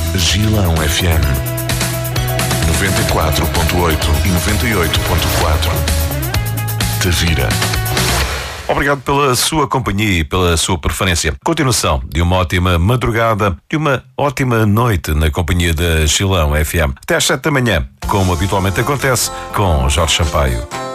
Gilão FM 94.8 e 98.4. Tavira. Obrigado pela sua companhia e pela sua preferência. Continuação de uma ótima madrugada, de uma ótima noite na companhia da Gilão FM. Até às 7 da manhã, como habitualmente acontece, com Jorge Sampaio.